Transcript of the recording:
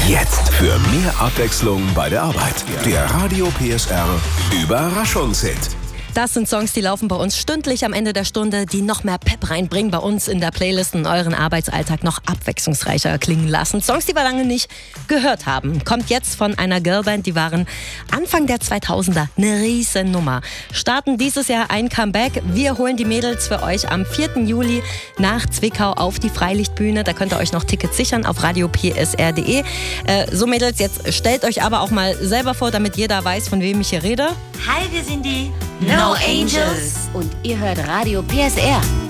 Jetzt für mehr Abwechslung bei der Arbeit. Der Radio PSR Überraschungshit. Das sind Songs, die laufen bei uns stündlich am Ende der Stunde, die noch mehr Pep reinbringen bei uns in der Playlist und euren Arbeitsalltag noch abwechslungsreicher klingen lassen. Songs, die wir lange nicht gehört haben. Kommt jetzt von einer Girlband, die waren Anfang der 2000er eine riesen Nummer. Starten dieses Jahr ein Comeback. Wir holen die Mädels für euch am 4. Juli nach Zwickau auf die Freilichtbühne. Da könnt ihr euch noch Tickets sichern auf radiopsr.de. So Mädels, jetzt stellt euch aber auch mal selber vor, damit jeder weiß, von wem ich hier rede. Hi, wir sind die No Angels. Und ihr hört Radio PSR.